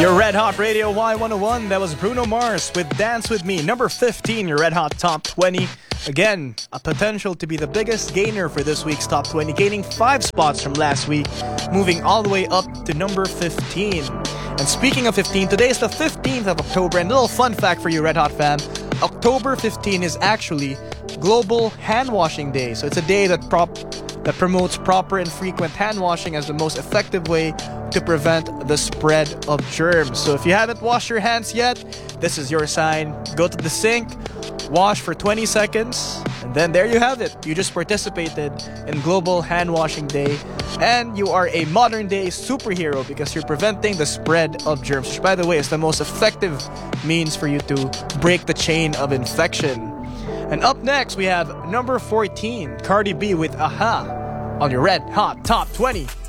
Your Red Hot Radio Y101, that was Bruno Mars with Dance With Me. Number 15, your Red Hot Top 20. Again, a potential to be the biggest gainer for this week's Top 20, gaining 5 spots from last week, moving all the way up to number 15. And speaking of 15, today is the 15th of October, and a little fun fact for you Red Hot fam, October 15 is actually Global Hand Washing Day. So it's a day that promotes proper and frequent hand washing as the most effective way to prevent the spread of germs. So if you haven't washed your hands yet, this is your sign. Go to the sink, wash for 20 seconds, and then there you have it. You just participated in Global Hand Washing Day, and you are a modern day superhero because you're preventing the spread of germs, which by the way is the most effective means for you to break the chain of infection. And up next, we have number 14, Cardi B with Aha on your Red Hot Top 20.